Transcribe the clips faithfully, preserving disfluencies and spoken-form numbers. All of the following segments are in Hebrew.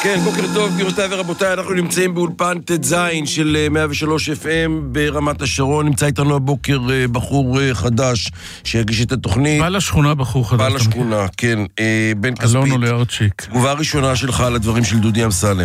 כן, בוקר טוב, גבירותיי ורבותיי, אנחנו נמצאים באולפן תזין של מאה ושלוש אף אם ברמת השרון. נמצא איתנו הבוקר בחור חדש שיגיש את התוכנית. בעל השכונה בחור חדש. בעל השכונה, כן. בן כספית. אלון עולה ארצ'יק. תגובה ראשונה שלך על הדברים של דודי אמסלם.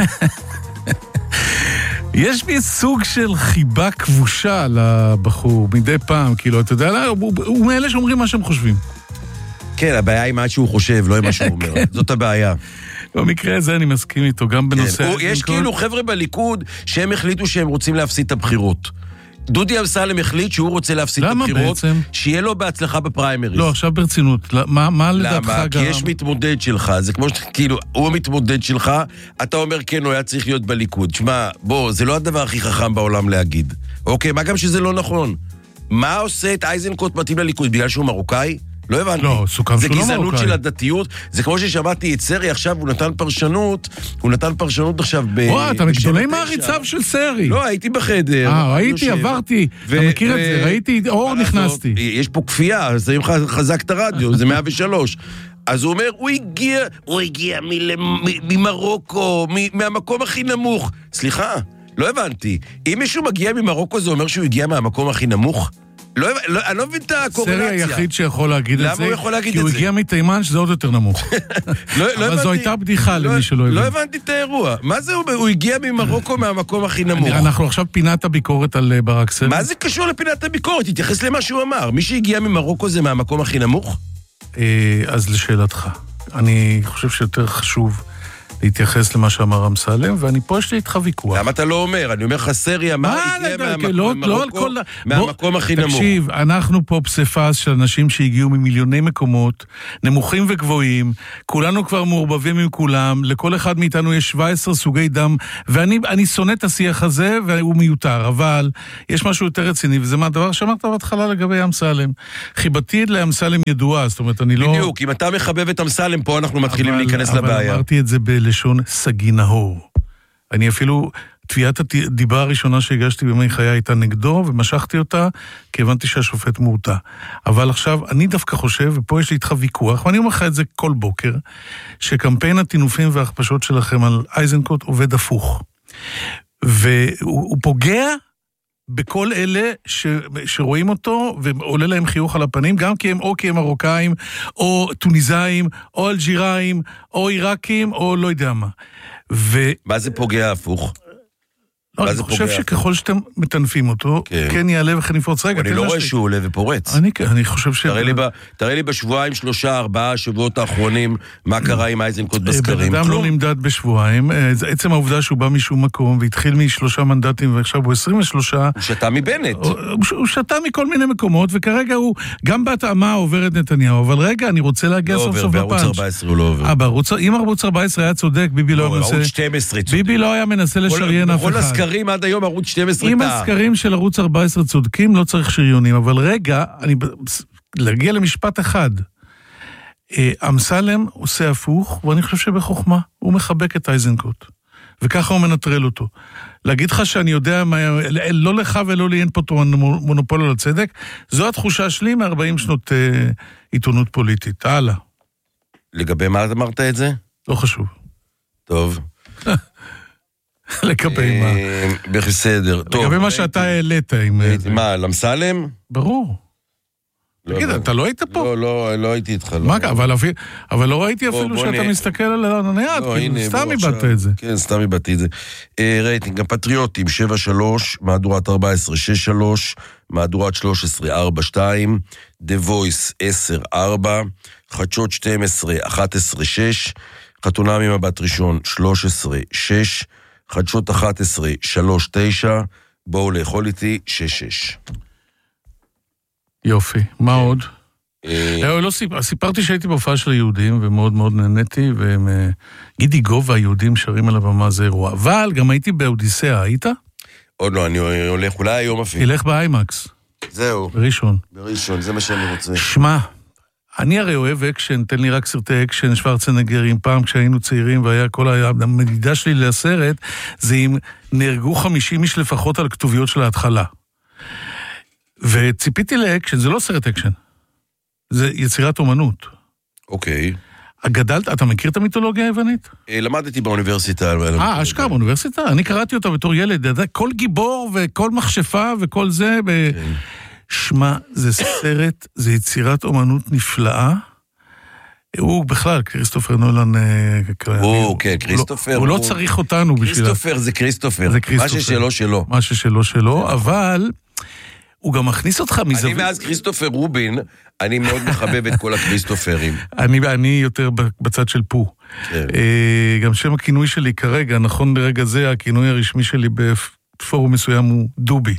יש בי סוג של חיבה כבושה לבחור מדי פעם, כאילו, אתה יודע, הוא מאלה שאומרים מה שהם חושבים. כן, הבעיה היא מה שהוא חושב, לא מה שהוא אומר. זאת הבעיה. במקרה הזה אני מסכים איתו, גם בנושא... יש כאילו חבר'ה בליכוד שהם החליטו שהם רוצים להפסיד את הבחירות. דודי אמסלם החליט שהוא רוצה להפסיד את הבחירות, שיהיה לו בהצלחה בפריימריז. לא, עכשיו ברצינות. מה לדעתך גרם? למה? כי יש מתמודד שלך, זה כמו שכאילו, הוא המתמודד שלך, אתה אומר כן, הוא היה צריך להיות בליכוד. שמע, בוא, זה לא הדבר הכי חכם בעולם להגיד. אוקיי, מה גם שזה לא נכון? מה עושה את אייזנקוט מתאים לליכוד? בגלל שהוא מרוקאי? לא הבנתי. לא, סוכם שהוא לא מרוקאי. זה גזענות של הדתיות. זה כמו ששמעתי את סרי עכשיו, הוא נתן פרשנות, הוא נתן פרשנות עכשיו ב... וואו, אתה מגדולי מעריציו של סרי. לא, הייתי בחדר. אה, ראיתי, עברתי. אתה מכיר את זה, ראיתי, אור נכנסתי. יש פה כפייה, אז זה חזק את הרדיו, זה מאה ושלוש. אז הוא אומר, הוא הגיע, הוא הגיע ממרוקו, מהמקום הכי נמוך. סליחה, לא הבנתי. אם מישהו מגיע ממרוקו, זה אומר שהוא הגיע מהמקום הכי נמוך? לא, לא, אני לא מבין את הקורלציה. סרי היחיד שיכול להגיד את זה. למה הוא יכול להגיד את זה? כי הוא הגיע מתימן שזה עוד יותר נמוך. אבל זו הייתה בדיחה למי שלא הבין. לא הבנתי את האירוע. מה זה הוא? הוא הגיע ממרוקו מהמקום הכי נמוך. אנחנו עכשיו פינת הביקורת על ברק סרי. מה זה קשור לפינת הביקורת? תתייחס למה שהוא אמר. מי שהגיע ממרוקו זה מהמקום הכי נמוך? אז לשאלתך. אני חושב שיותר חשוב להתייחס למה שאמר אמסלם, ואני פה יש לי איתך ויכוח. למה אתה לא אומר? אני אומר לך, סרי אמר, הגיע מהמקום הכי נמוך. תקשיב, אנחנו פה פספס של אנשים שהגיעו ממיליוני מקומות, נמוכים וגבוהים, כולנו כבר מעורבבים עם כולם, לכל אחד מאיתנו יש שבעה עשר סוגי דם, ואני שונא את השיח הזה, והוא מיותר, אבל יש משהו יותר רציני, וזה מה הדבר שאמרת בהתחלה לגבי אמסלם. חיבתי לאמסלם ידועה, זאת אומרת, אני לא... בדיוק, אם אתה מחבב את אמסלם, פה אנחנו מתחילים להיכנס לבעיה. אבל אמרתי את זה לשון סגי נהור. אני אפילו, תביעת הדיבה הראשונה שהגשתי בימי חיי הייתה נגדו, ומשכתי אותה, כי הבנתי שהשופט מורתע. אבל עכשיו, אני דווקא חושב, ופה יש לי איתך ויכוח, ואני אומר לך את זה כל בוקר, שקמפיין הטינופים וההכפשות שלכם על אייזנקוט עובד הפוך. והוא פוגע בכל אלה ש, שרואים אותו ועולה להם חיוך על הפנים, גם כי הם או כי הם מרוקאים, או טוניזאים, או אלג'יראים, או עיראקים, או לא יודע מה. ו... מה זה פוגע הפוך? לא, אני חושב שככל שאתם מטנפים אותו, כן, כן יעלה וכן יפרוץ. רגע, אני לא רואה שהוא עולה ופורץ. אני, אני חושב ש... תראה לי, ב, תראה לי בשבועיים, שלושה, ארבעה שבועות האחרונים, מה קרה עם אייזנקוט בסקרים. בן אדם לא נמדד בשבועיים. עצם העובדה שהוא בא משום מקום, והתחיל משלושה מנדטים, ועכשיו הוא עשרים ושלושה... הוא שתה מבנט. הוא, הוא שתה מכל מיני מקומות, וכרגע הוא גם בהתאמה עובר את נתניהו. אבל רגע, אני רוצה להגיע סוף סוף בפאנץ'. בערוץ ארבע עשרה הוא לא עובר. בערוץ, אם ערוץ ארבע עשרה היה צודק, ביבי לא היה מנסה... שתים עשרה צודק. ביבי לא היה מנסה לשריין אף אחד. הסקרים עד היום ערוץ שתים עשרה אם הסקרים של ערוץ ארבע עשרה צודקים, לא צריך שריונים. אבל רגע, אני... להגיע למשפט אחד. אמסלם עושה הפוך, ואני חושב שבחוכמה הוא מחבק את אייזנקוט. וככה הוא מנטרל אותו. להגיד לך שאני יודע, מה, לא לך ולא לי אין פה מונופול על הצדק, זו התחושה שלי מ-ארבעים שנות אה, עיתונות פוליטית. הלאה. לגבי מה אמרת את זה? לא חשוב. טוב. לגבי מה? בסדר. לגבי מה שאתה העלית. מה, למסלם? ברור. תגיד, אתה לא היית פה? לא, לא הייתי איתך. מה, אבל לא ראיתי אפילו שאתה מסתכל על הנייד, סתם איבדת את זה. כן, סתם איבדתי את זה. רייטינג, הפטריוטים, שבע שלוש, מהדורת ארבע עשרה שש שלוש, מהדורת שלוש עשרה ארבע שתיים, The Voice עשר ארבע, חדשות שתים עשרה אחת עשרה שש, חתונה ממבט ראשון שלוש עשרה שש, חדשות אחת עשרה שלוש תשע, בואו לאכול איתי שש שש. יופי, מה עוד? סיפרתי שהייתי בהופעה של היהודים, ומאוד מאוד נהניתי, וגידי גובה היהודים שרים על הבמה, זה אירוע. אבל גם הייתי באודיסאה, היית? עוד לא, אני הולך, אולי היום אפילו. תלך באיימקס. זהו. בראשון. בראשון, זה מה שאני רוצה. שמע, אני הרי אוהב אקשן, תן לי רק סרטי אקשן, שוורצנגרים, פעם כשהיינו צעירים, והיה כל המדידה שלי לסרט, זה אם נהרגו חמישים איש לפחות על כתוביות של ההתחלה. וציפיתי לאקשן, זה לא סרט אקשן, זה יצירת אומנות. אוקיי. גדלת, אתה מכיר את המיתולוגיה היוונית? למדתי באוניברסיטה. אה, אשכרה, באוניברסיטה? אני קראתי אותה בתור ילד, כל גיבור וכל מכשפה וכל זה, שמע, זה סרט, זה יצירת אומנות נפלאה, הוא בכלל, כריסטופר נולן... הוא, כן, כריסטופר... הוא לא צריך אותנו בשבילה. כריסטופר זה כריסטופר. מה ששלו שלו. מה ששלו שלו, אבל הוא גם מכניס אותך מזווית... אני מאז כריסטופר רובין, אני מאוד מחבב את כל הכריסטופרים. אני יותר בצד של פו. גם שם הכינוי שלי כרגע, נכון לרגע זה, הכינוי הרשמי שלי בפורום מסוים הוא דובי.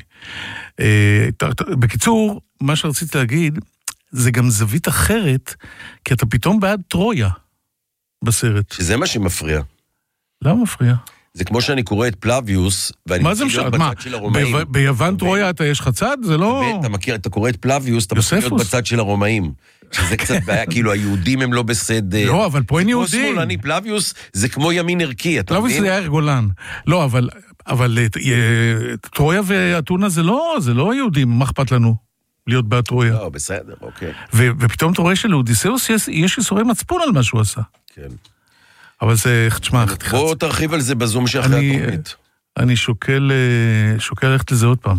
בקיצור, מה שרציתי להגיד... זה גם זווית אחרת, כי אתה פתאום בעד טרויה בסרט. שזה מה שמפריע. למה מפריע? זה כמו שאני קורא את פלאביוס, ואני מכיר להיות בצד של הרומאים. ביוון טרויה אתה יש לך צד? זה לא... אתה מכיר, אתה קורא את פלאביוס, אתה מכיר להיות בצד של הרומאים. שזה קצת בעיה, כאילו היהודים הם לא בסדר. לא, אבל פה אין יהודים. פלאביוס זה כמו ימין ערכי, אתה מבין? פלאביוס זה יאיר גולן. לא, אבל טרויה ואתונה זה לא יהודים, מה אכפת לנו? להיות באטרויה. לא, בסדר, אוקיי. ופתאום אתה רואה שלאודיסאוס יש איסורי מצפון על מה שהוא עשה. כן. אבל זה, תשמע... בוא תרחיב על זה בזום שאחרי התוכנית. אני שוקל, שוקל ללכת לזה עוד פעם.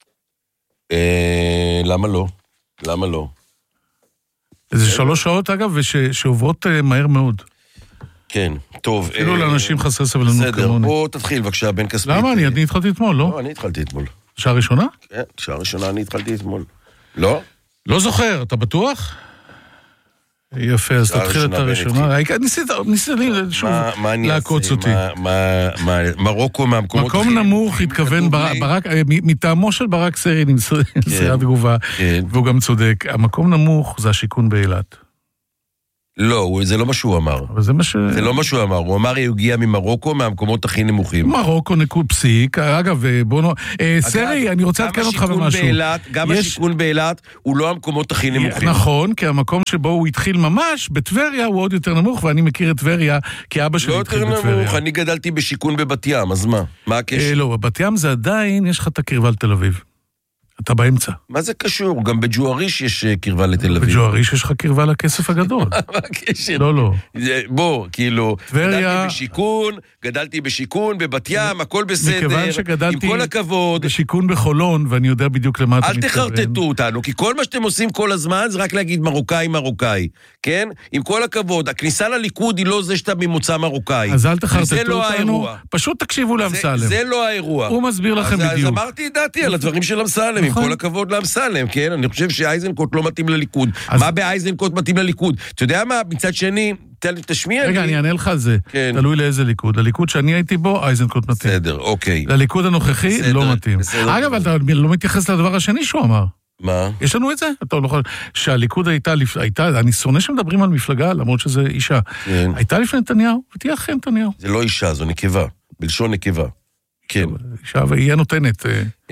למה לא? למה לא? זה שלוש שעות, אגב, שעוברות מהר מאוד. כן, טוב. אפילו לאנשים חסרי סבלנות כמוני. בסדר, בוא תתחיל בבקשה, בן כספית. למה? אני התחלתי אתמול, לא? לא, אני התחלתי אתמול. שעה ראשונה? כן, שעה ראשונה אני התחלתי אתמול. לא? לא זוכר, אתה בטוח? יפה, אז תתחיל את הראשונה. ניסית לי שוב לעקוץ אותי. מרוקו מהמקומות... מקום נמוך התכוון מטעמו של ברק סרי נמסרה תגובה, והוא גם צודק. המקום נמוך זה השיקון באילת. לא, זה לא מה שהוא אמר. זה מה ש... זה לא מה שהוא אמר. הוא אמר, הוא הגיע ממרוקו, מהמקומות הכי נמוכים. מרוקו נקוד פסיק. אגב, בוא נו... סרי, אני רוצה להתקן אותך במשהו. גם השיקון באילת הוא לא המקומות הכי נמוכים. נכון, כי המקום שבו הוא התחיל ממש, בטבריה הוא עוד יותר נמוך, ואני מכיר את טבריה, כי אבא שלי התחיל בטבריה. לא יותר נמוך, אני גדלתי בשיקון בבת ים, אז מה? מה הקשר? לא, בבת ים זה עדיין, יש לך את הקרבה לתל אביב. אתה באמצע. מה זה קשור? גם בג'ואריש יש קרבה לתל אביב. בג'ואריש יש לך קרבה לכסף הגדול. מה הקשר? לא, לא. בוא, כאילו, טבריה... גדלתי בשיקון, גדלתי בשיקון, בבת ים, הכל בסדר. מכיוון שגדלתי... עם כל הכבוד. בשיקון בחולון, ואני יודע בדיוק למה אתה מתכוון. אל תחרטטו אותנו, כי כל מה שאתם עושים כל הזמן זה רק להגיד מרוקאי, מרוקאי. כן? עם כל הכבוד, הכניסה לליכוד היא לא זה שאתה ממוצא מרוקאי. אז אל תחרטטו אותנו, פשוט תקשיבו לאמסלם. זה לא האירוע. הוא מסביר לכם בדיוק. אז אמרתי דעתי על הדברים של אמסלם, עם כל הכבוד לאמסלם, כן? אני חושב שאייזנקוט לא מתאים לליכוד. מה באייזנקוט מתאים לליכוד? אתה יודע מה? מצד שני, תשמיע לי. רגע, אני אענה לך על זה. תלוי לאיזה ליכוד. לליכוד שאני הייתי בו, אייזנקוט מתאים. בסדר, אוקיי. לליכוד הנוכחי, לא מתאים. אגב, אתה לא מתייחס לדבר השני שהוא אמר. מה? יש לנו את זה? אתה לא יכול... שהליכוד הייתה, הייתה, אני שונא שמדברים על מפלגה, למרות שזה אישה. כן. הייתה לפני נתניהו, ותהיה אחרי נתניהו. זה לא אישה, זו נקבה. בלשון נקבה. כן. אישה, והיא הנותנת.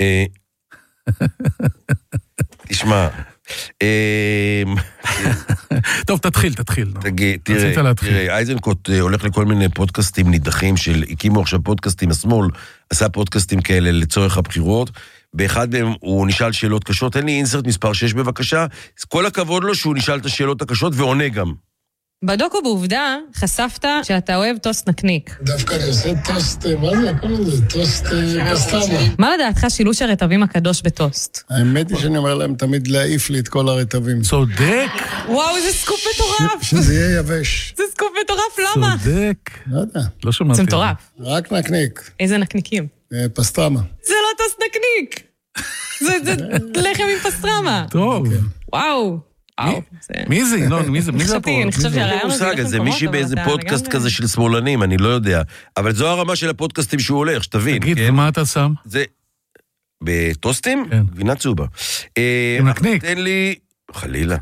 תשמע. טוב, תתחיל, תתחיל. תראה, אייזנקוט הולך לכל מיני פודקאסטים נידחים של, הקימו עכשיו פודקאסטים, השמאל עשה פודקאסטים כאלה לצורך הבחירות, באחד מהם הוא נשאל שאלות קשות, תן לי אינסרט מספר שש בבקשה, כל הכבוד לו שהוא נשאל את השאלות הקשות ועונה גם. בדוקו בעובדה חשפת שאתה אוהב טוסט נקניק. דווקא אני עושה טוסט, מה זה? הכל זה טוסט פסטרמה. מה לדעתך שילוש הרטבים הקדוש בטוסט? האמת היא שאני אומר להם תמיד להעיף לי את כל הרטבים. צודק. וואו, זה סקופ מטורף. שזה יהיה יבש. זה סקופ מטורף, למה? צודק. לא יודע. לא שמעתי. זה מטורף. רק נקניק. איזה נקניקים? פסטרמה. זה לא טוסט נקניק. זה לחם עם פסטרמה. טוב. וואו. מי זה, ינון? מי זה? מי זה פה? אני חושב שהרעיון הזה זה מישהי באיזה פודקאסט כזה של שמאלנים, אני לא יודע. אבל זו הרמה של הפודקאסטים שהוא הולך, שתבין. תגיד, ומה אתה שם? זה... בטוסטים? גבינה צהובה. עם נקניק. תן לי... חלילה.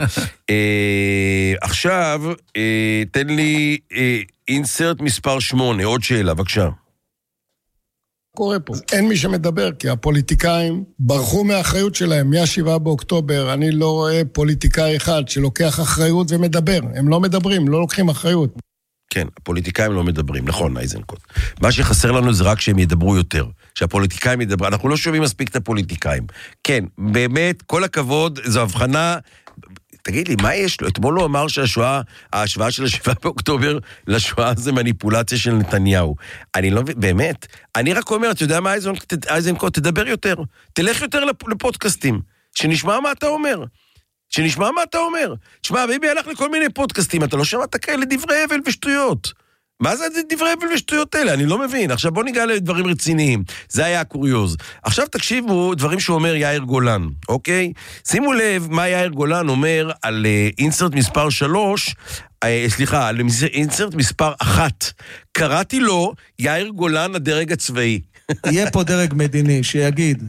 עכשיו, תן לי אינסרט מספר שמונה, עוד שאלה, בבקשה. קורה פה. אין מי שמדבר, כי הפוליטיקאים ברחו מהאחריות שלהם, מהשבעה באוקטובר, אני לא רואה פוליטיקאי אחד שלוקח אחריות ומדבר. הם לא מדברים, לא לוקחים אחריות. כן, הפוליטיקאים לא מדברים, נכון, אייזנקוט. מה שחסר לנו זה רק שהם ידברו יותר, שהפוליטיקאים ידברו, אנחנו לא שומעים מספיק את הפוליטיקאים. כן, באמת, כל הכבוד, זו הבחנה, תגיד לי, מה יש לו? אתמול הוא אמר שהשואה, ההשוואה של השבעה באוקטובר לשואה זה מניפולציה של נתניהו. אני לא, באמת, אני רק אומר, אתה יודע מה, איזנקוט, תדבר יותר, תלך יותר לפודקאסטים, שנשמע מה אתה אומר. שנשמע מה אתה אומר. תשמע, ביבי הלך לכל מיני פודקאסטים, אתה לא שמעת כאלה דברי הבל ושטויות. מה זה דברי הבל ושטויות האלה? אני לא מבין. עכשיו בוא ניגע לדברים רציניים. זה היה הקוריוז. עכשיו תקשיבו דברים שהוא אומר יאיר גולן, אוקיי? שימו לב מה יאיר גולן אומר על אינסרט מספר שלוש, סליחה, על אינסרט מספר אחת. קראתי לו יאיר גולן הדרג הצבאי. יהיה פה דרג מדיני שיגיד,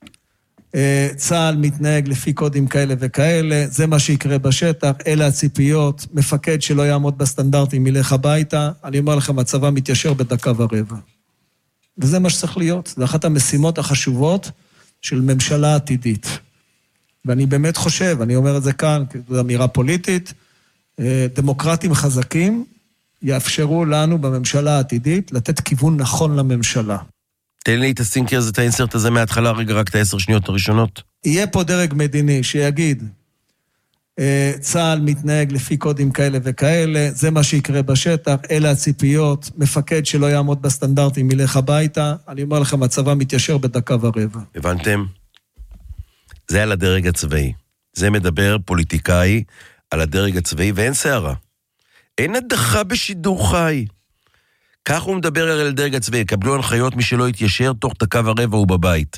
צה"ל מתנהג לפי קודים כאלה וכאלה, זה מה שיקרה בשטח, אלה הציפיות, מפקד שלא יעמוד בסטנדרטים ילך הביתה, אני אומר לכם, הצבא מתיישר בדקה ורבע. וזה מה שצריך להיות, זה אחת המשימות החשובות של ממשלה עתידית. ואני באמת חושב, אני אומר את זה כאן, זו אמירה פוליטית, דמוקרטים חזקים יאפשרו לנו בממשלה העתידית לתת כיוון נכון לממשלה. תן לי את הסינקר הזה, את האינסרט הזה מההתחלה, רגע, רק את העשר שניות הראשונות. יהיה פה דרג מדיני שיגיד, צה"ל מתנהג לפי קודים כאלה וכאלה, זה מה שיקרה בשטח, אלה הציפיות, מפקד שלא יעמוד בסטנדרטים ילך הביתה, אני אומר לכם, הצבא מתיישר בדקה ורבע. הבנתם? זה על הדרג הצבאי. זה מדבר פוליטיקאי על הדרג הצבאי, ואין שערה. אין הדחה בשידור חי. כך הוא מדבר על הדרג הצבאי, קבלו הנחיות מי שלא יתיישר, תוך דקה ורבע הוא בבית.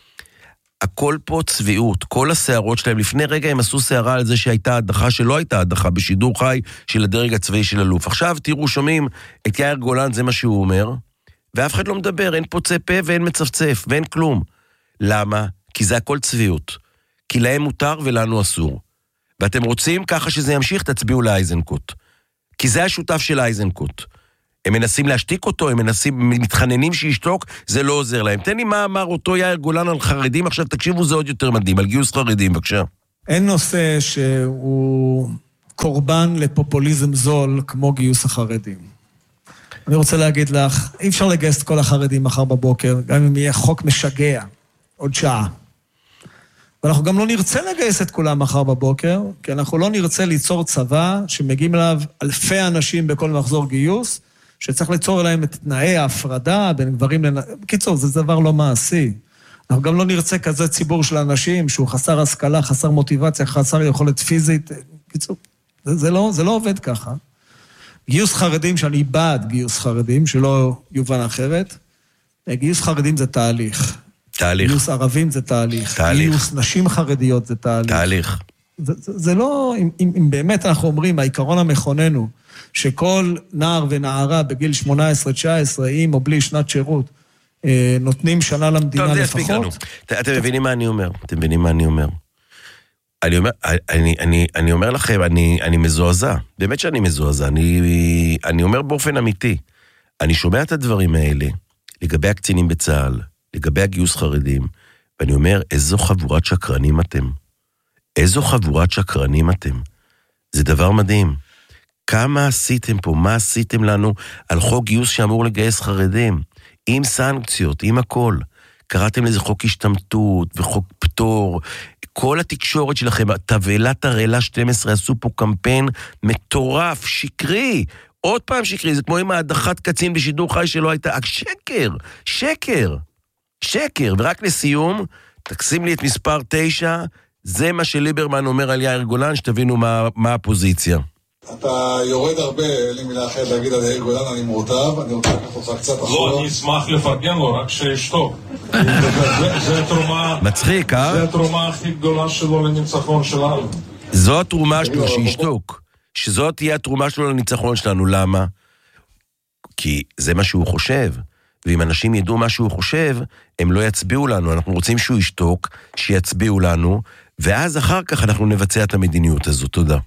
הכל פה צביעות, כל השערות שלהם, לפני רגע הם עשו שערה על זה שהייתה הדחה, שלא הייתה הדחה בשידור חי של הדרג הצבאי של אלוף. עכשיו תראו, שומעים את יאיר גולן, זה מה שהוא אומר, ואף אחד לא מדבר, אין פוצה פה ואין מצפצף, ואין כלום. למה? כי זה הכל צביעות. כי להם מותר ולנו אסור. ואתם רוצים ככה שזה ימשיך, תצביעו לאייזנקוט. כי זה השותף של אייזנקוט. הם מנסים להשתיק אותו, הם מנסים, מתחננים שישתוק, זה לא עוזר להם. תן לי מה אמר אותו יאיר גולן על חרדים, עכשיו תקשיבו, זה עוד יותר מדהים, על גיוס חרדים, בבקשה. אין נושא שהוא קורבן לפופוליזם זול כמו גיוס החרדים. אני רוצה להגיד לך, אי אפשר לגייס את כל החרדים מחר בבוקר, גם אם יהיה חוק משגע, עוד שעה. ואנחנו גם לא נרצה לגייס את כולם מחר בבוקר, כי אנחנו לא נרצה ליצור צבא שמגיעים אליו אלפי אנשים בכל מחזור גיוס, שצריך ליצור להם את תנאי ההפרדה בין גברים לנ... בקיצור, זה דבר לא מעשי. אנחנו גם לא נרצה כזה ציבור של אנשים שהוא חסר השכלה, חסר מוטיבציה, חסר יכולת פיזית. בקיצור, זה, זה, לא, זה לא עובד ככה. גיוס חרדים, שאני בעד גיוס חרדים, שלא יובן אחרת, גיוס חרדים זה תהליך. תהליך. גיוס ערבים זה תהליך. תהליך. גיוס נשים חרדיות זה תהליך. תהליך. זה, זה, זה לא, אם, אם, אם באמת אנחנו אומרים, העיקרון המכונן הוא, שכל נער ונערה בגיל שמונה עשרה תשע עשרה, עם או בלי שנת שירות, נותנים שנה למדינה לפחות. אתם מבינים מה אני אומר? אתם מבינים מה אני אומר? אני אומר, אני, אני, אני אומר לכם, אני, אני מזועזע. באמת שאני מזועזע. אני, אני אומר באופן אמיתי. אני שומע את הדברים האלה, לגבי הקצינים בצה"ל, לגבי הגיוס חרדים, ואני אומר, איזו חבורת שקרנים אתם. איזו חבורת שקרנים אתם. זה דבר מדהים. כמה עשיתם פה? מה עשיתם לנו על חוק גיוס שאמור לגייס חרדים? עם סנקציות, עם הכל. קראתם לזה חוק השתמטות וחוק פטור. כל התקשורת שלכם, תבלת הרעלה שתים עשרה, עשו פה קמפיין מטורף, שקרי. עוד פעם שקרי, זה כמו עם ההדחת קצין בשידור חי שלא הייתה. שקר, שקר, שקר. ורק לסיום, תקשים לי את מספר תשע, זה מה שליברמן אומר על יאיר גולן, שתבינו מה, מה הפוזיציה. אתה יורד הרבה, אין לי מילה אחרת להגיד על יאיר גולן, אני מורטב, אני רוצה לקחת אותך קצת אחורה. לא, אני אשמח לפרגן לו, רק שישתוק. זה התרומה... מצחיק, אה? זה התרומה הכי גדולה שלו לניצחון שלנו. זו התרומה שלו, שישתוק. שזאת תהיה התרומה שלו לניצחון שלנו, למה? כי זה מה שהוא חושב. ואם אנשים ידעו מה שהוא חושב, הם לא יצביעו לנו. אנחנו רוצים שהוא ישתוק, שיצביעו לנו, ואז אחר כך אנחנו נבצע את המדיניות הזו. תודה.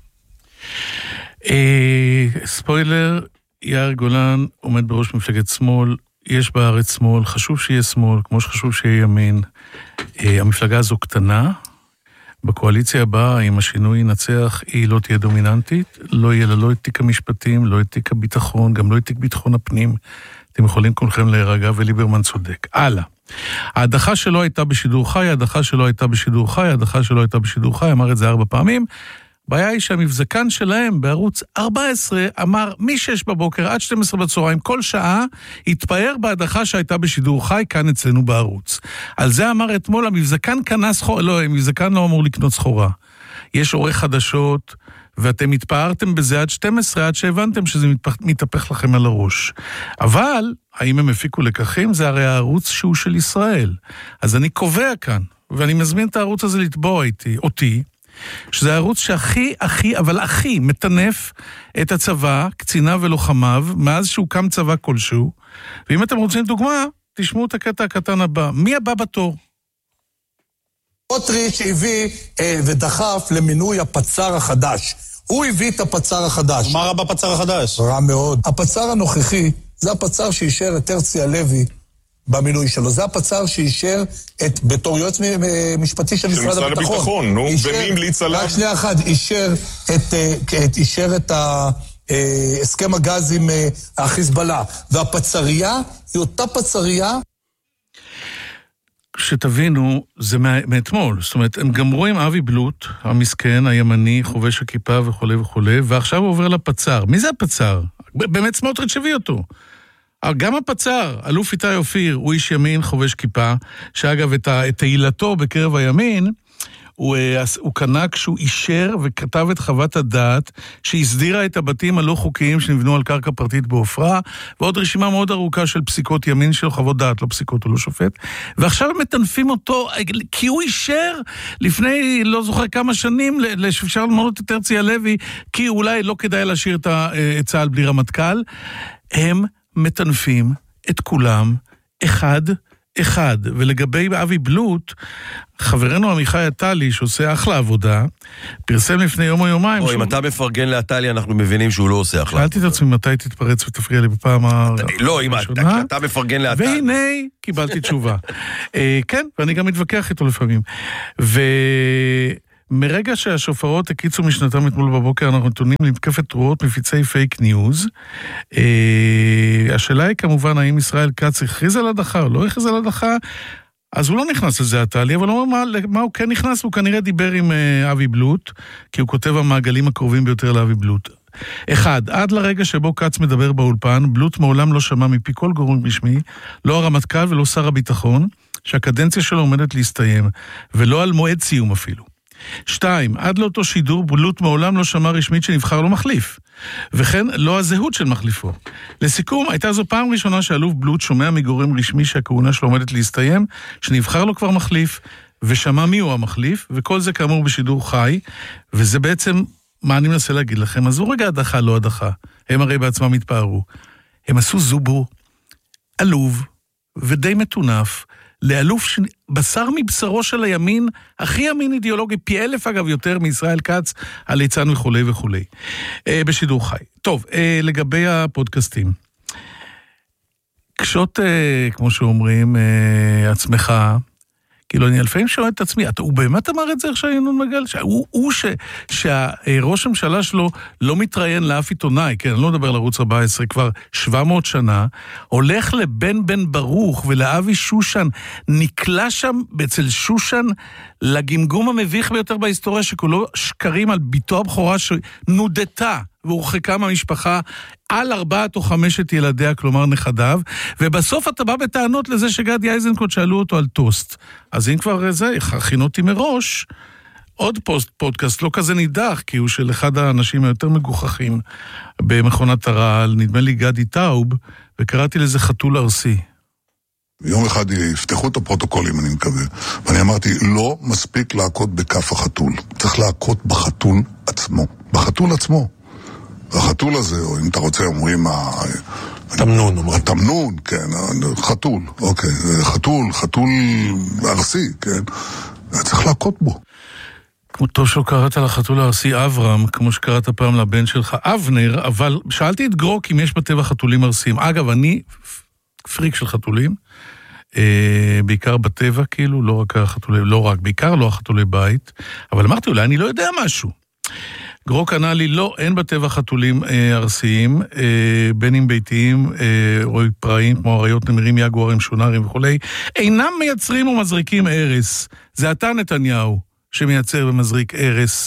ספוילר, יאיר גולן עומד בראש מפלגת שמאל, יש בארץ שמאל, חשוב שיהיה שמאל, כמו שחשוב שיהיה ימין. המפלגה הזו קטנה, בקואליציה הבאה, אם השינוי ינצח, היא לא תהיה דומיננטית, לא יהיה לה לא את תיק המשפטים, לא את תיק הביטחון, גם לא את תיק ביטחון הפנים. אתם יכולים כולכם להירגע, וליברמן צודק. הלאה. ההדחה שלו הייתה בשידור חי, ההדחה שלו הייתה בשידור חי, ההדחה שלו הייתה בשידור חי, אמר את זה ארבע פעמים, הבעיה היא שהמבזקן שלהם בערוץ ארבע עשרה אמר מ-שש בבוקר עד שתים עשרה בצהריים, כל שעה התפאר בהדחה שהייתה בשידור חי כאן אצלנו בערוץ. על זה אמר אתמול, המבזקן קנה סחורה, לא, המבזקן לא אמור לקנות סחורה. יש עורך חדשות, ואתם התפארתם בזה עד שתים עשרה, עד שהבנתם שזה מתפח, מתהפך לכם על הראש. אבל, האם הם הפיקו לקחים? זה הרי הערוץ שהוא של ישראל. אז אני קובע כאן, ואני מזמין את הערוץ הזה לתבוע איתי, אותי, שזה הערוץ שהכי, הכי, אבל הכי מטנף את הצבא, קצינה ולוחמיו, מאז שהוקם צבא כלשהו. ואם אתם רוצים דוגמה, תשמעו את הקטע הקטן הבא. מי הבא בתור? סמוטריץ' הביא אה, ודחף למינוי הפצ"ר החדש. הוא הביא את הפצ"ר החדש. מה רע בפצ"ר החדש? רע מאוד. הפצ"ר הנוכחי, זה הפצ"ר שאישר את הרצי הלוי במינוי שלו. זה הפצ"ר שאישר את, בתור יועץ משפטי של משרד הביטחון. של משרד הביטחון, נו, ומי המליץ עליו? רק שנייה אחת, אישר את, את, אישר את הסכם הגז עם החיזבאללה. והפצ"ריה היא אותה פצ"ריה. שתבינו, זה מאתמול, זאת אומרת, הם גמרו עם אבי בלוט, המסכן, הימני, חובש הכיפה וכו' וכו', ועכשיו הוא עובר לפצ"ר. מי זה הפצ"ר? באמת סמוטריץ' הביא אותו. גם הפצ"ר, אלוף איתי אופיר, הוא איש ימין, חובש כיפה, שאגב, את העילתו בקרב הימין, הוא, הוא קנה כשהוא אישר וכתב את חוות הדעת שהסדירה את הבתים הלא חוקיים שנבנו על קרקע פרטית באופרה, ועוד רשימה מאוד ארוכה של פסיקות ימין של חוות דעת, לא פסיקות או לא שופט, ועכשיו הם מטנפים אותו, כי הוא אישר לפני לא זוכר כמה שנים, שאפשר למנות את הרצי הלוי, כי אולי לא כדאי להשאיר את צה"ל בלי רמטכ"ל. הם מטנפים את כולם אחד אחד, ולגבי אבי בלוט, חברנו עמיחי עטלי, שעושה אחלה עבודה, פרסם לפני יום או יומיים... או אם אתה מפרגן לעטלי, אנחנו מבינים שהוא לא עושה אחלה. שאלתי את עצמי מתי תתפרץ ותפריע לי בפעם הראשונה. לא, אם אתה מפרגן לעטלי. והנה, קיבלתי תשובה. כן, ואני גם מתווכח איתו לפעמים. ו... מרגע שהשופרות הקיצו משנתם אתמול בבוקר, אנחנו נתונים למתקפת תרועות מפיצי פייק ניוז. השאלה היא כמובן, האם ישראל כץ הכריז על הדחה או לא הכריז על הדחה, אז הוא לא נכנס לזה עטלי, אבל לא אומר מה הוא כן נכנס, הוא כנראה דיבר עם אבי בלוט, כי הוא כותב המעגלים הקרובים ביותר לאבי בלוט. אחד, עד לרגע שבו כץ מדבר באולפן, בלוט מעולם לא שמע מפי כל גורם רשמי, לא הרמטכ"ל ולא שר הביטחון, שהקדנציה שלו עומדת להסתיים, ולא על מועד סיום אפילו. שתיים, עד לאותו שידור בלוט מעולם לא שמע רשמית שנבחר לו מחליף, וכן לא הזהות של מחליפו. לסיכום, הייתה זו פעם ראשונה שאלוף בלוט שומע מגורם רשמי שהכהונה שלו עומדת להסתיים, שנבחר לו כבר מחליף, ושמע מי הוא המחליף, וכל זה כאמור בשידור חי, וזה בעצם מה אני מנסה להגיד לכם. אז הוא רגע הדחה, לא הדחה. הם הרי בעצמם התפארו. הם עשו זובו, עלוב ודי מטונף, לאלוף ש... בשר מבשרו של הימין, הכי ימין אידיאולוגי, פי אלף אגב יותר מישראל כץ, הליצן וכולי וכולי. אה, בשידור חי. טוב, אה, לגבי הפודקאסטים. קשות, אה, כמו שאומרים, אה, עצמך, כאילו אני אלפיים שואל את עצמי, הוא באמת אמר את זה עכשיו ינון מגל? הוא, הוא ש, שהראש הממשלה שלו לא מתראיין לאף עיתונאי, כן, אני לא מדבר לערוץ ארבע עשרה, כבר שבע מאות שנה, הולך לבן בן ברוך ולאבי שושן, נקלע שם אצל שושן לגמגום המביך ביותר בהיסטוריה, שכולו שקרים על ביתו הבכורה שנודתה והורחקה מהמשפחה על ארבעת או חמשת ילדיה, כלומר נכדיו, ובסוף אתה בא בטענות לזה שגדי איזנקוט שאלו אותו על טוסט. אז אם כבר זה, הכין אותי מראש, עוד פוסט פודקאסט, לא כזה נידח, כי הוא של אחד האנשים היותר מגוחכים במכונת הרעל, נדמה לי גדי טאוב, וקראתי לזה חתול ארסי. יום אחד יפתחו את הפרוטוקולים, אני מקווה, ואני אמרתי, לא מספיק להכות בכף החתול, צריך להכות בחתול עצמו, בחתול עצמו. החתול הזה, או אם אתה רוצה, אומרים... תמנון. התמנון, כן, חתול, אוקיי, חתול, חתול ארסי, כן, צריך להכות בו. כמו טוב שלא קראת לחתול הארסי אברהם, כמו שקראת פעם לבן שלך אבנר, אבל שאלתי את גרוק אם יש בטבע חתולים ארסיים. אגב, אני פריק של חתולים, אה, בעיקר בטבע, כאילו, לא רק החתולי, לא רק, בעיקר לא החתולי בית, אבל אמרתי, אולי אני לא יודע משהו. גרוק ענה לי, לא, אין בטבע חתולים אה, ארסיים, אה, בין אם ביתיים, אה, רואי פראיים, כמו אריות, נמרים, יגוארים, שונרים וכו', אינם מייצרים ומזריקים ארס. זה אתה נתניהו שמייצר ומזריק ארס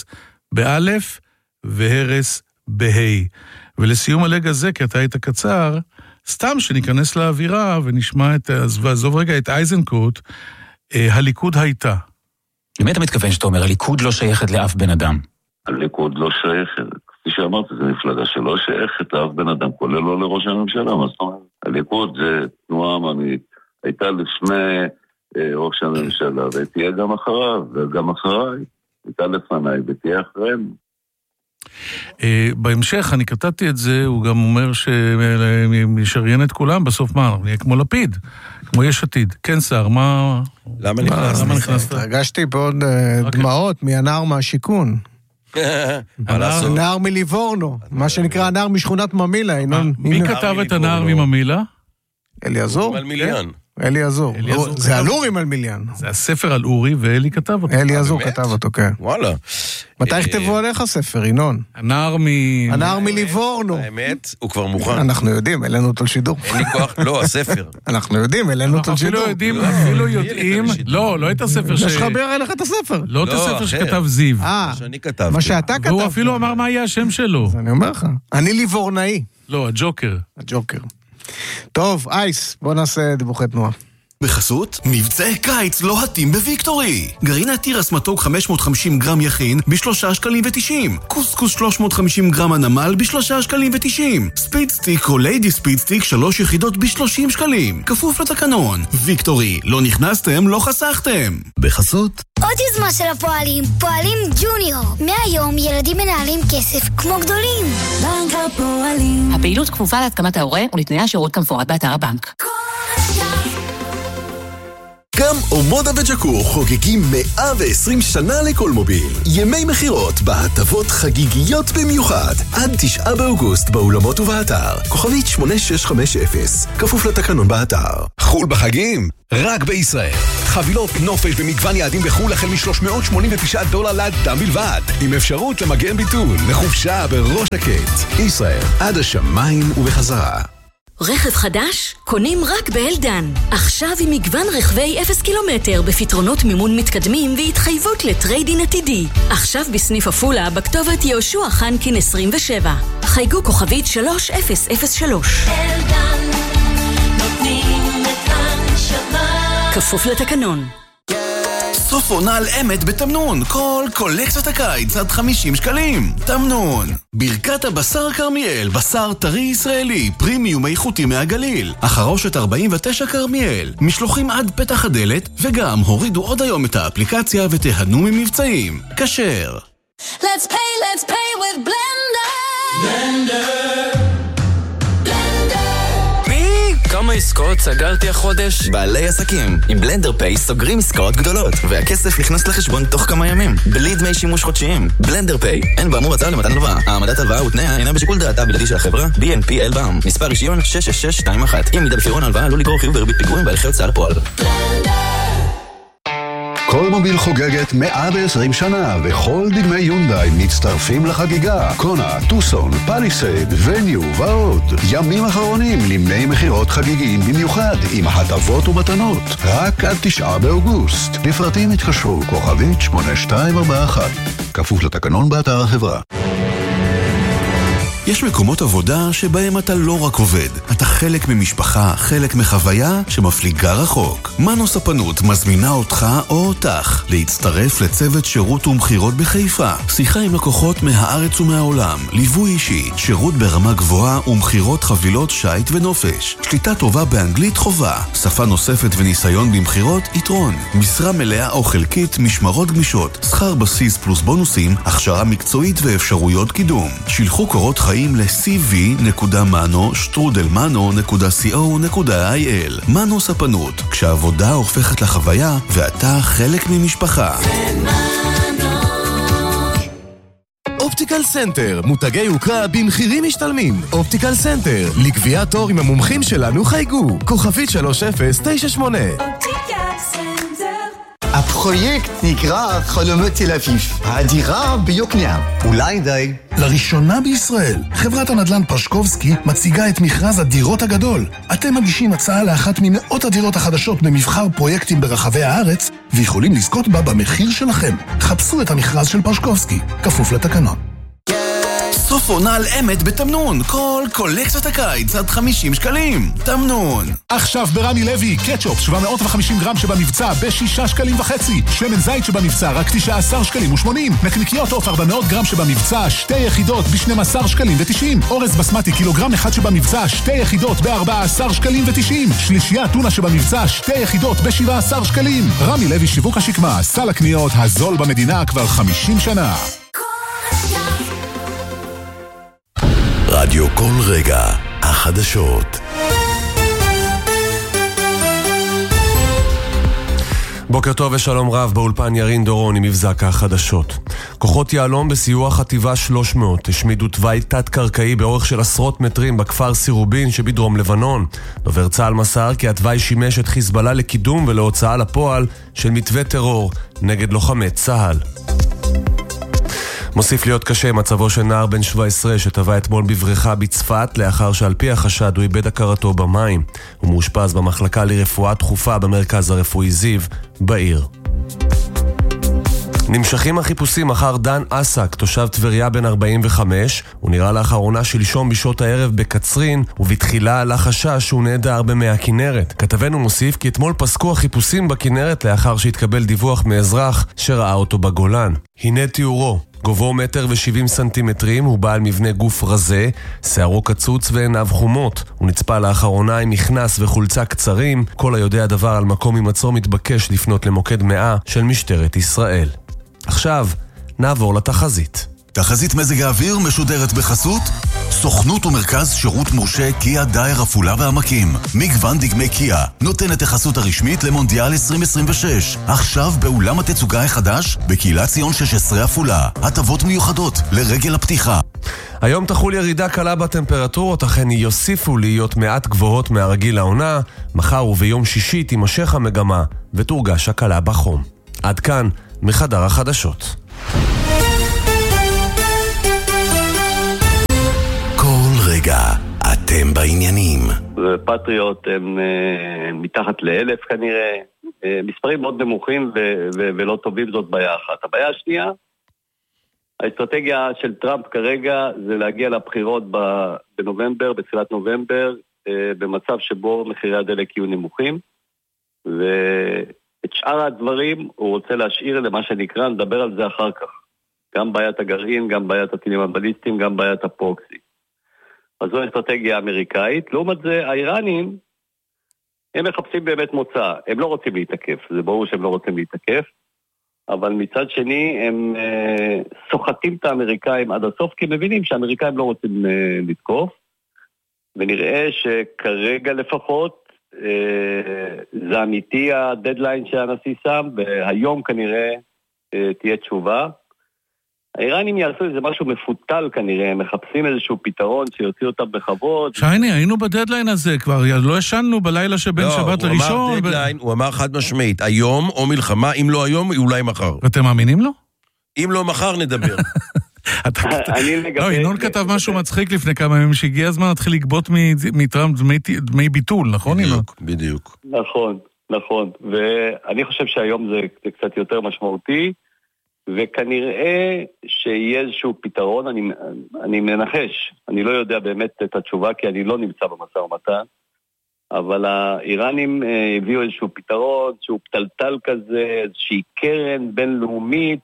באלף והרס בהי. ולסיום הלג הזה, כי אתה היית קצר, סתם שניכנס לאווירה ונשמע את, ועזוב רגע את אייזנקוט, הליכוד הייתה. למי אתה מתכוון שאתה אומר, הליכוד לא שייכת לאף בן אדם? הליכוד לא שייכת, כפי שאמרתי, זו מפלגה שלא שייכת לאף בן אדם, כולל לא לראש הממשלה, מה זאת אומרת? הליכוד זה תנועה עממית, הייתה לפני אה, ראש הממשלה, ותהיה גם אחריו, וגם אחריי, הייתה לפניי, ותהיה אחרינו. בהמשך, אני קטעתי את זה, הוא גם אומר שמשריין את כולם, בסוף מה, נהיה כמו לפיד, כמו יש עתיד. כן, שר, מה... למה נכנסת? הרגשתי בעוד דמעות מהנער מהשיכון. הנער מליבורנו, מה שנקרא הנער משכונת ממילה. מי כתב את הנער מממילה? אליעזור. מלמיליאן. אליעזור. זה על אורי מלמיליאן. זה הספר על אורי, ואלי כתב אותו. אליעזור כתב אותו, כן. וואלה. מתי יכתבו עליך ספר, ינון? הנער מ... הנער מליבורנו. האמת, הוא כבר מוכן. אנחנו יודעים, אלינו אותו לשידור. אין לי כוח, לא, הספר. אנחנו יודעים, אלינו אותו לשידור. אפילו יודעים, אפילו יודעים, לא, לא את הספר ש... יש לך בערך לך את הספר. לא את הספר שכתב זיו. אה, שאני כתבתי. מה שאתה כתב. והוא אפילו אמר מה יהיה השם שלו. אז אני אומר לך. אני ליבורנאי. לא, הג'וקר. הג'וקר. טוב, אייס, בוא נעשה דיווחי תנועה. בחסות, מבצעי קיץ לוהטים בוויקטורי. גרעיני תירס מתוק חמש מאות וחמישים גרם יכין בשלושה שקלים ותשעים. קוסקוס שלוש מאות וחמישים גרם הנמל בשלושה שקלים ותשעים. ספיד סטיק או ליידי ספיד סטיק שלוש יחידות בשלושים שקלים. כפוף לתקנון. ויקטורי, לא נכנסתם, לא חסכתם. בחסות. עוד יוזמה של הפועלים, פועלים ג'וניור. מהיום ילדים מנהלים כסף כמו גדולים. בנק הפועלים. הפעילות כפופה להתקמת ההורה ולתנאי השירות כמפורט באתר הבנק. גם אומודה וג'קור חוגגים מאה ועשרים שנה לקולמוביל. ימי מחירות בהטבות חגיגיות במיוחד. עד תשעה באוגוסט באולמות ובאתר. כוכבית שמונה שש חמש אפס. כפוף לתקנון באתר. חול בחגים? רק בישראל. חבילות נופש במגוון יעדים בחול החל מ-שלוש מאות שמונים ותשעה דולר לאדם בלבד. עם אפשרות למגן ביטול לחופשה בראש הקט. ישראל, עד השמיים ובחזרה. רכב חדש? קונים רק באלדן. עכשיו עם מגוון רכבי אפס קילומטר בפתרונות מימון מתקדמים והתחייבות לטריידין עתידי. עכשיו בסניף אפולה בכתובת יהושע חנקין עשרים ושבע. חייגו כוכבית שלוש אפס אפס שלוש. אלדן, נותנים את הנשמה. כפוף לתקנון. סוף עונה על אמת בתמנון, כל קולקציית הקיץ עד חמישים שקלים. תמנון. ברכת הבשר קרמיאל, בשר טרי ישראלי, פרימיום איכותי מהגליל. החרושת ארבעים ותשע קרמיאל, משלוחים עד פתח הדלת, וגם הורידו עוד היום את האפליקציה ותיהנו ממבצעים. כשר. Let's pay, let's pay with Blender. Blender. כמה עסקאות סגרתי החודש? בעלי עסקים. עם בלנדר פיי סוגרים עסקאות גדולות, והכסף נכנס לחשבון תוך כמה ימים, בלי דמי שימוש חודשיים. בלנדר פיי, אין באמור הצעה למתן הלוואה. העמדת הלוואה ותנאיה אינה בשיקול דעתה בלעדי של החברה. בי אן פי אל בע"מ. מספר רישיון שש שש שש שתיים אחת. אם מידה בפירעון הלוואה עלול לגרור חיוב בריבית פיגורים בהליכי הוצאה לפועל. קולמוביל חוגגת מאה ועשרים שנה, וכל דגמי יונדאי מצטרפים לחגיגה. קונה, טוסון, פליסייד, וניו ועוד. ימים אחרונים למני מחירות חגיגיים במיוחד, עם הטבות ומתנות. רק עד תשעה באוגוסט. לפרטים התקשרו כוכבית שמונה שתיים ארבע אחת. כפוף לתקנון באתר החברה. יש מקומות עבודה שבהם אתה לא רק עובד, אתה חלק ממשפחה, חלק מחוויה שמפליגה רחוק. מנו ספנות מזמינה אותך או אותך להצטרף לצוות שירות ומחירות בחיפה. שיחה עם לקוחות מהארץ ומהעולם, ליווי אישי, שירות ברמה גבוהה ומחירות חבילות שייט ונופש. שליטה טובה באנגלית חובה, שפה נוספת וניסיון במחירות יתרון. משרה מלאה או חלקית, משמרות גמישות, שכר בסיס פלוס בונוסים, הכשרה מקצועית ואפשרויות קידום. שילחו קורות חיים ל-סי וי נקודה מנו שטרודל מנו נקודה סי או נקודה איי אל. מנו ספנות, כשהעבודה הופכת לחוויה ואתה חלק ממשפחה. אופטיקל סנטר, מותגי יוקרה במחירים משתלמים. אופטיקל סנטר, לקביעת תור עם המומחים שלנו חייגו. כוכבית שלוש אפס תשע שמונה. אופטיקל סנטר. הפרויקט נקרא חלומות תל אביב. הדירה ביוקנעם. אולי די. לראשונה בישראל, חברת הנדל"ן פשקובסקי מציגה את מכרז הדירות הגדול. אתם מגישים הצעה לאחת ממאות הדירות החדשות במבחר פרויקטים ברחבי הארץ, ויכולים לזכות בה במחיר שלכם. חפשו את המכרז של פשקובסקי, כפוף לתקנון. סוף עונה על אמת בתמנון. כל קולקציית הקיץ עד חמישים שקלים. תמנון. עכשיו ברמי לוי, קטשופ שבע מאות וחמישים גרם שבמבצע בשישה שקלים וחצי. שמן זית שבמבצע רק תשעה עשר שקלים ושמונים. נקניקיות עוף ארבע מאות גרם שבמבצע שתי יחידות ב-שנים עשר שקלים ותשעים. אורז בסמטי קילוגרם אחד שבמבצע שתי יחידות ב-ארבעה עשר שקלים ותשעים. שלישייה טונה שבמבצע שתי יחידות ב-שבעה עשר שקלים. רמי לוי שיווק השקמה, סל הקניות הזול במדינה כבר חמישים שנה. רדיו כל רגע, החדשות. בוקר טוב ושלום רב, באולפן ירין דורון עם מבזק החדשות. כוחות יעלום בסיוע חטיבה שלוש מאות השמידו תוואי תת-קרקעי באורך של עשרות מטרים בכפר סירובין שבדרום לבנון. דובר צה"ל מסר כי התוואי שימש את חיזבאללה לקידום ולהוצאה לפועל של מתווה טרור נגד לוחמי צה"ל. מוסיף להיות קשה מצבו של נער בן שבע עשרה שטבע אתמול בבריכה בצפת לאחר שעל פי החשד הוא איבד הכרתו במים. הוא מאושפז במחלקה לרפואה דחופה במרכז הרפואי זיו בעיר. נמשכים החיפושים אחר דן אסק, תושב טבריה בן ארבעים וחמש. הוא נראה לאחרונה שלשום בשעות הערב בקצרין, ובתחילה עלה חשש שהוא נעדר במי הכנרת. כתבנו מוסיף כי אתמול פסקו החיפושים בכנרת לאחר שהתקבל דיווח מאזרח שראה אותו בגולן. הנה תיאורו. גובהו מטר ושבעים סנטימטרים, הוא בעל מבנה גוף רזה, שערו קצוץ ועיניו חומות. הוא נצפה לאחרונה עם מכנס וחולצה קצרים. כל היודע דבר על מקום הימצאו מתבקש לפנות למוקד מאה של משטרת ישראל. עכשיו נעבור לתחזית. תחזית מזג האוויר משודרת בחסות סוכנות ומרכז שירות מורשה קיה דייר עפולה והעמקים. מגוון דגמי קיה נותן את החסות הרשמית למונדיאל עשרים עשרים ושש. עכשיו באולם התצוגה החדש בקהילת ציון שש עשרה עפולה. הטבות מיוחדות לרגל הפתיחה. היום תחול ירידה קלה בטמפרטורות, אכן יוסיפו להיות מעט גבוהות מהרגיל לעונה. מחר וביום שישי תימשך המגמה ותורגש הקלה בחום. עד כאן מחדר החדשות. רגע, אתם בעניינים. פטריוט הם מתחת לאלף כנראה, מספרים מאוד נמוכים ו- ו- ולא טובים, זאת בעיה אחת. הבעיה השנייה, האסטרטגיה של טראמפ כרגע זה להגיע לבחירות בנובמבר, בתחילת נובמבר, במצב שבו מחירי הדלק יהיו נמוכים, ואת שאר הדברים הוא רוצה להשאיר למה שנקרא, נדבר על זה אחר כך. גם בעיית הגרעין, גם בעיית הטילים הבליסטיים, גם בעיית הפרוקסי. אז זו אסטרטגיה אמריקאית. לעומת זה, האיראנים, הם מחפשים באמת מוצא. הם לא רוצים להתעקף. זה ברור שהם לא רוצים להתעקף. אבל מצד שני, הם אה, סוחטים את האמריקאים עד הסוף, כי הם מבינים שהאמריקאים לא רוצים אה, לתקוף. ונראה שכרגע לפחות, אה, זה אמיתי הדדליין שהנשיא שם, והיום כנראה אה, תהיה תשובה. האיראנים יעשו איזה משהו מפותל כנראה, הם מחפשים איזשהו פתרון שיוציא אותם בכבוד. שייני, היינו בדדליין הזה כבר, לא ישנו בלילה שבין שבת לראשון. לא, הוא אמר דדליין, הוא אמר חד משמעית, היום או מלחמה, אם לא היום, אולי מחר. ואתם מאמינים לו? אם לא מחר נדבר. לא, ינון כתב משהו מצחיק לפני כמה ימים, שהגיע הזמן להתחיל לגבות מטראמפ דמי ביטול, נכון ינון? בדיוק. נכון, נכון, ואני חושב שהיום זה קצת יותר משמעותי, וכנראה שיהיה איזשהו פתרון, אני, אני מנחש, אני לא יודע באמת את התשובה, כי אני לא נמצא במשא ומתן, אבל האיראנים הביאו איזשהו פתרון, שהוא פתלתל כזה, איזושהי קרן בינלאומית,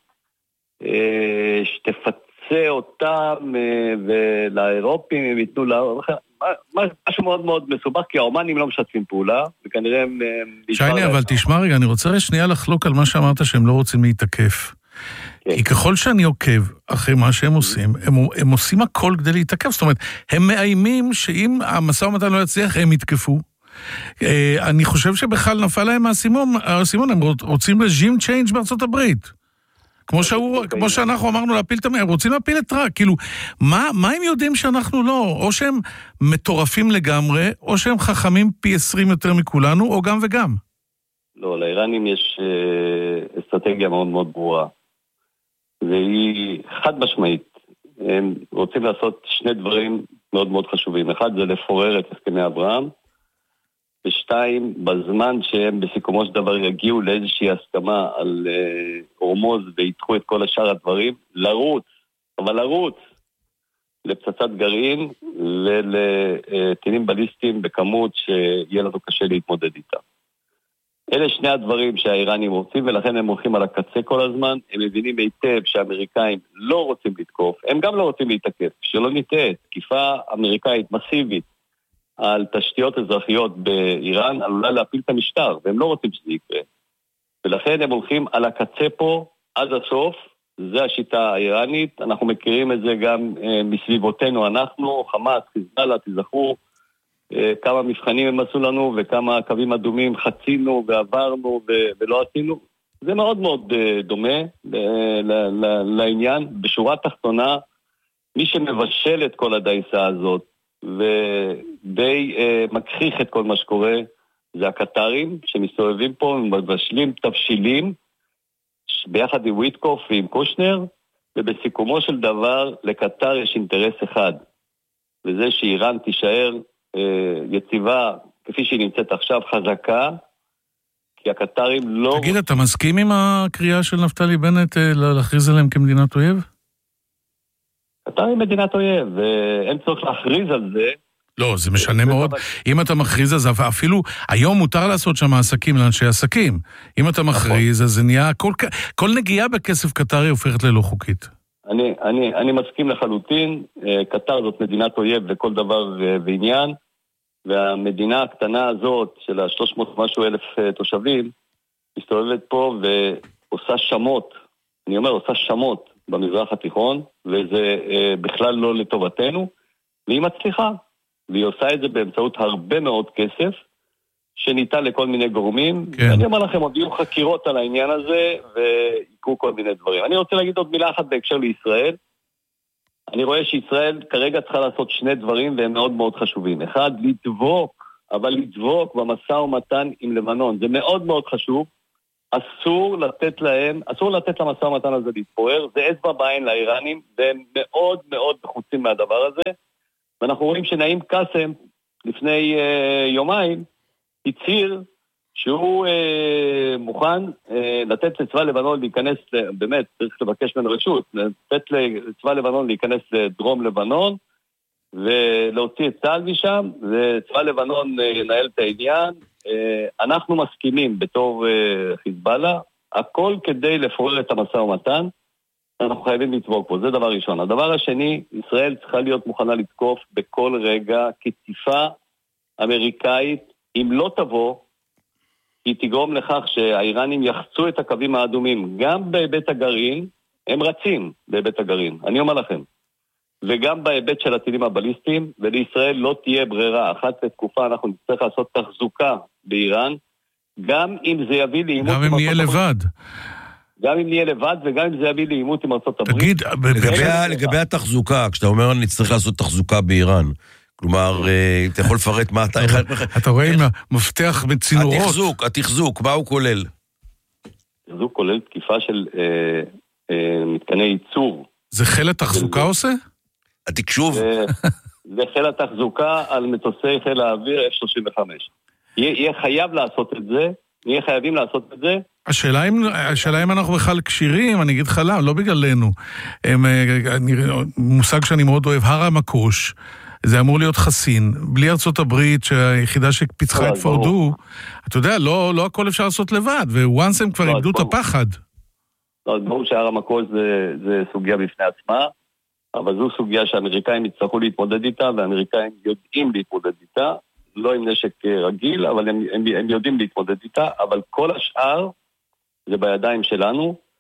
שתפצה אותם, ולאירופים הם ייתנו לה... משהו מאוד מאוד מסובך, כי האומנים לא משתפים פעולה, וכנראה הם... שייני, אבל תשמע רגע, אני רוצה שנייה לחלוק על מה שאמרת שהם לא רוצים להתעקף. כי ככל שאני עוקב אחרי מה שהם עושים, הם, הם עושים הכל כדי להתעכב. זאת אומרת, הם מאיימים שאם המשא ומתן לא יצליח, הם יתקפו. אני חושב שבכלל נפל להם מהסימון, הם רוצים רג'ים צ'יינג' בארצות הברית. כמו, שהוא, כמו שאנחנו אמרנו להפיל את המאה, הם רוצים להפיל את רק. כאילו, מה, מה הם יודעים שאנחנו לא? או שהם מטורפים לגמרי, או שהם חכמים פי עשרים יותר מכולנו, או גם וגם. לא, לאיראנים יש אה, אסטרטגיה מאוד מאוד ברורה. והיא חד משמעית. הם רוצים לעשות שני דברים מאוד מאוד חשובים. אחד זה לפורר את הסכמי אברהם, ושתיים, בזמן שהם בסיכומו של דבר יגיעו לאיזושהי הסכמה על אה, הורמוז ויתחו את כל השאר הדברים, לרוץ, אבל לרוץ לפצצת גרעין ולטילים בליסטיים בכמות שיהיה לנו קשה להתמודד איתה. אלה שני הדברים שהאיראנים רוצים, ולכן הם הולכים על הקצה כל הזמן. הם מבינים היטב שהאמריקאים לא רוצים לתקוף, הם גם לא רוצים להתקף, שלא נטעה, תקיפה אמריקאית מסיבית על תשתיות אזרחיות באיראן עלולה להפיל את המשטר, והם לא רוצים שזה יקרה. ולכן הם הולכים על הקצה פה עד הסוף. זה השיטה האיראנית, אנחנו מכירים את זה גם אה, מסביבותינו, אנחנו, חמאס, חיזבאללה, תזכרו אה, כמה מבחנים הם עשו לנו וכמה קווים אדומים חצינו ועברנו ו- ולא עשינו. זה מאוד מאוד אה, דומה אה, ל- ל- לעניין. בשורה תחתונה, מי שמבשל את כל הדייסה הזאת ודי אה, מכחיך את כל מה שקורה, זה הקטרים שמסתובבים פה, מבשלים תבשילים, ביחד עם וויטקוף ועם קושנר, ובסיכומו של דבר לקטר יש אינטרס אחד, וזה שאיראן תישאר אה, יציבה כפי שהיא נמצאת עכשיו, חזקה, כי הקטרים לא... תגיד, אתה מסכים עם הקריאה של נפתלי בנט אה, להכריז עליהם כמדינת אויב? קטר היא מדינת אויב, ואין צורך להכריז על זה. לא, זה משנה מאוד. אם אתה מכריז, אז אפילו היום מותר לעשות שם עסקים לאנשי עסקים. אם אתה מכריז, אז זה נהיה... כל, כל נגיעה בכסף קטרי הופכת ללא חוקית. אני, אני, אני מסכים לחלוטין. קטר זאת מדינת אויב לכל דבר ועניין, והמדינה הקטנה הזאת של ה-שלוש מאות משהו אלף תושבים, מסתובבת פה ועושה שמות. אני אומר, עושה שמות במזרח התיכון, וזה בכלל לא לטובתנו, והיא מצליחה. והיא עושה את זה באמצעות הרבה מאוד כסף, שניתן לכל מיני גורמים. כן. ואני אומר לכם, עוד יהיו חקירות על העניין הזה, ויקרו כל מיני דברים. אני רוצה להגיד עוד מילה אחת בהקשר לישראל. אני רואה שישראל כרגע צריכה לעשות שני דברים, והם מאוד מאוד חשובים. אחד, לדבוק, אבל לדבוק במשא ומתן עם לבנון. זה מאוד מאוד חשוב. אסור לתת להם, אסור לתת למשא ומתן הזה להתפורר. זה אצבע בעין לאיראנים, והם מאוד מאוד בחוצים מהדבר הזה. ואנחנו רואים שנעים קסם לפני אה, יומיים הצהיר שהוא אה, מוכן אה, לתת לצבא לבנון להיכנס, באמת צריך לבקש ממנו רשות, לתת לצבא לבנון להיכנס לדרום לבנון ולהוציא את צה"ל משם, וצבא לבנון אה, ינהל את העניין. אה, אנחנו מסכימים בתור אה, חיזבאללה, הכל כדי לפורר את המשא ומתן. אנחנו חייבים לתבוק פה, זה דבר ראשון. הדבר השני, ישראל צריכה להיות מוכנה לתקוף בכל רגע כתקיפה אמריקאית. אם לא תבוא, היא תגרום לכך שהאיראנים יחצו את הקווים האדומים. גם בהיבט הגרעין, הם רצים בהיבט הגרעין, אני אומר לכם. וגם בהיבט של הטילים הבליסטיים, ולישראל לא תהיה ברירה. אחת לתקופה אנחנו נצטרך לעשות תחזוקה באיראן, גם אם זה יביא לאימות... גם אם נהיה לבד. גם אם נהיה לבד, וגם אם זה יביא לאימות עם ארצות הברית. תגיד, לגבי התחזוקה, כשאתה אומר אני צריך לעשות תחזוקה באיראן, כלומר, אתה יכול לפרט מה אתה... אתה רואה עם מפתח בצינורות. התחזוק, התחזוק, מה הוא כולל? התחזוק כולל תקיפה של מתקני ייצור. זה חיל התחזוקה עושה? התקשוב? זה חיל התחזוקה על מטוסי חיל האוויר אף שלושים וחמש. יהיה חייב לעשות את זה, נהיה חייבים לעשות את זה. השאלה אם, השאלה אם אנחנו בכלל קשירים, אני אגיד לך למה, לא בגללנו. הם, אני, מושג שאני מאוד אוהב, הר המקוש, זה אמור להיות חסין. בלי ארצות הברית, שהיחידה שפיצחה את פורדו, אתה יודע, לא, לא הכל אפשר לעשות לבד, וואנס הם כבר איבדו את הפחד. לא, ברור שהר המקוש זה, זה סוגיה בפני עצמה, אבל זו סוגיה שהאמריקאים יצטרכו להתמודד איתה, והאמריקאים יודעים להתמודד איתה, לא עם נשק רגיל, אבל הם, הם, הם יודעים להתמודד איתה, אבל כל השאר זה בידיים שלנו,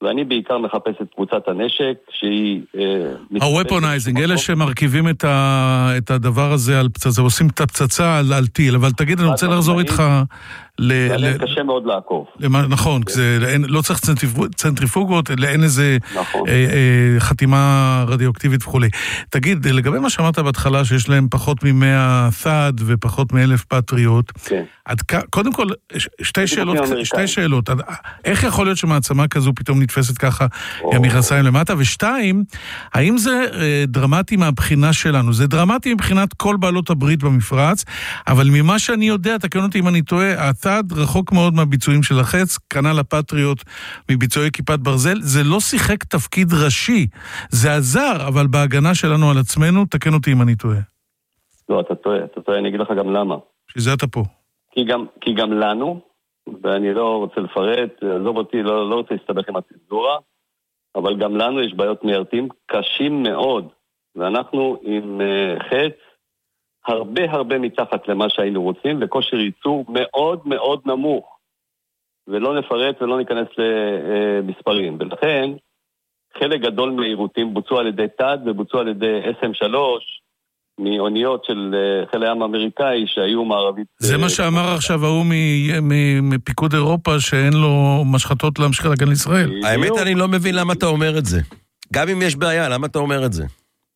ואני בעיקר מחפש את קבוצת הנשק, שהיא... ה-weaponizing, אלה שמרכיבים את, ה, את הדבר הזה על פצצה, עושים את הפצצה על, על טיל, אבל תגיד, אני רוצה לחזור איתך... זה ל... קשה מאוד לעקוב. למה, נכון, זה, אין, לא צריך צנטריפוגות, אלא אין איזה נכון. אה, אה, חתימה רדיואקטיבית וכולי. תגיד, לגבי מה שאמרת בהתחלה, שיש להם פחות ממאה ת'אד ופחות מאלף פטריות, כן. עד, קודם כל, שתי שאלות, שתי שאלות, עד, איך יכול להיות שמעצמה כזו פתאום נתפסת ככה עם המכנסיים למטה? ושתיים, האם זה אה, דרמטי מהבחינה שלנו? זה דרמטי מבחינת כל בעלות הברית במפרץ, אבל ממה שאני יודע, תקן אותי אם אני טועה, הצעד רחוק מאוד מהביצועים של החץ, כנ"ל הפטריות מביצועי כיפת ברזל, זה לא שיחק תפקיד ראשי, זה עזר, אבל בהגנה שלנו על עצמנו, תקן אותי אם אני טועה. לא, אתה טועה, אתה טועה, אני אגיד לך גם למה. שזה אתה פה. כי גם, כי גם לנו, ואני לא רוצה לפרט, עזוב אותי, לא, לא רוצה להסתבך עם הצנזורה, אבל גם לנו יש בעיות מיירטים קשים מאוד, ואנחנו עם uh, חץ הרבה הרבה מתחת למה שהיינו רוצים, וכושר ייצור מאוד מאוד נמוך, ולא נפרט ולא ניכנס למספרים, ולכן חלק גדול מהעירותים בוצעו על ידי טאד ובוצעו על ידי אס אם שלוש, מאוניות של חיל הים האמריקאי שהיו מערבית... זה מה שאמר עכשיו ההוא מפיקוד אירופה שאין לו משחטות להמשיך להגן לישראל. האמת אני לא מבין למה אתה אומר את זה. גם אם יש בעיה, למה אתה אומר את זה?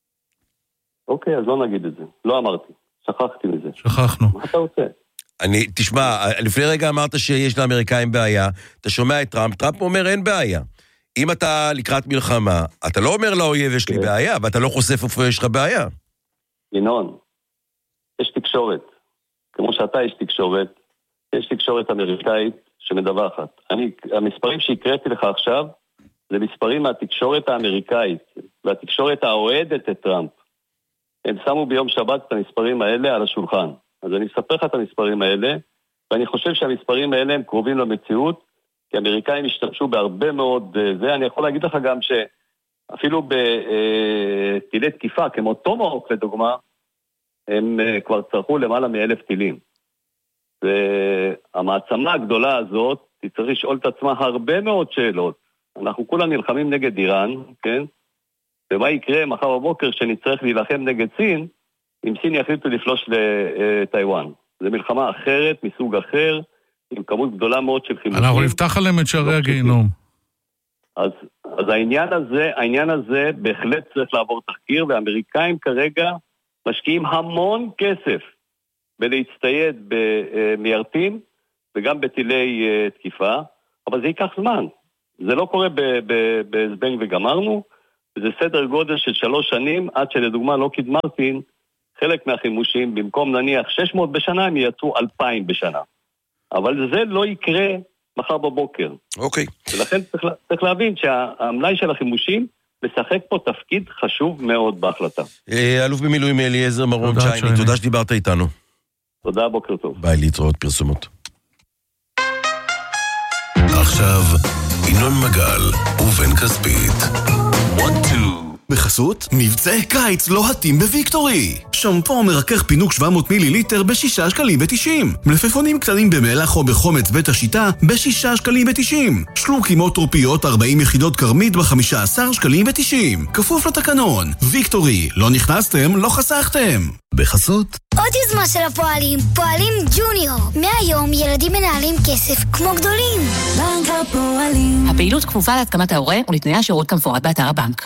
אוקיי, אז לא נגיד את זה. לא אמרתי. שכחתי מזה. שכחנו. מה אתה רוצה? אני, תשמע, לפני רגע אמרת שיש לאמריקאים בעיה, אתה שומע את טראמפ, טראמפ אומר אין בעיה. אם אתה לקראת מלחמה, אתה לא אומר לאויב יש לי בעיה, ואתה לא חושף איפה יש לך בעיה. ינון, יש תקשורת. כמו שאתה יש תקשורת, יש תקשורת אמריקאית שמדווחת. אני, המספרים שהקראתי לך עכשיו, זה מספרים מהתקשורת האמריקאית, והתקשורת האוהדת את טראמפ. הם שמו ביום שבת את המספרים האלה על השולחן. אז אני אספר לך את המספרים האלה, ואני חושב שהמספרים האלה הם קרובים למציאות, כי האמריקאים השתמשו בהרבה מאוד זה. אני יכול להגיד לך גם שאפילו בטילי תקיפה, כמו טומהוק לדוגמה, הם כבר צרכו למעלה מאלף טילים. והמעצמה הגדולה הזאת, תצטרך לשאול את עצמה הרבה מאוד שאלות. אנחנו כולם נלחמים נגד איראן, כן? ומה יקרה מחר בבוקר שנצטרך להילחם נגד סין, אם סין יחליטו לפלוש לטיואן. זו מלחמה אחרת, מסוג אחר, עם כמות גדולה מאוד של חימושים. אנחנו נפתח עליהם את שערי הגיהינום. אז, אז העניין הזה, העניין הזה בהחלט צריך לעבור תחקיר, והאמריקאים כרגע משקיעים המון כסף בלהצטייד במיירטים, וגם בטילי תקיפה, אבל זה ייקח זמן. זה לא קורה בזבנג וגמרנו, זה סדר גודל של שלוש שנים, עד שלדוגמה לא קדמרטין, חלק מהחימושים, במקום נניח שש מאות בשנה, הם ייצרו אלפיים בשנה. אבל זה לא יקרה מחר בבוקר. אוקיי. ולכן צריך, צריך להבין שהמלאי של החימושים משחק פה תפקיד חשוב מאוד בהחלטה. אלוף במילואים אליעזר מרום צ'ייני, תודה שדיברת איתנו. תודה, בוקר טוב. ביי, להתראות פרסומות. עכשיו, ינון מגל ובן כספית. בחסות, מבצעי קיץ לוהטים בוויקטורי. שמפו מרכך פינוק שבע מאות מיליליטר בשישה שקלים ותשעים. מלפפונים קטנים במלח או בחומץ בית השיטה בשישה שקלים ותשעים. שלוקים או טרופיות ארבעים יחידות קרמית בחמישה עשר שקלים ותשעים. כפוף לתקנון. ויקטורי, לא נכנסתם, לא חסכתם. בחסות. עוד יוזמה של הפועלים, פועלים ג'וניור. מהיום ילדים מנהלים כסף כמו גדולים. בנק הפועלים. הפעילות כפופה להתקמת ההורה ולתנאי השירות כמפורט באתר הבנק.